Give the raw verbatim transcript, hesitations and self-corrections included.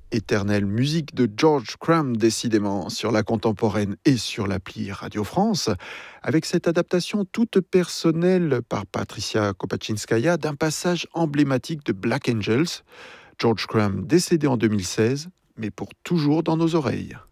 Éternelle musique de George Crumb, décidément, sur la contemporaine et sur l'appli Radio France, avec cette adaptation toute personnelle par Patricia Kopachinskaya d'un passage emblématique de Black Angels. George Crumb décédé en deux mille seize, mais pour toujours dans nos oreilles.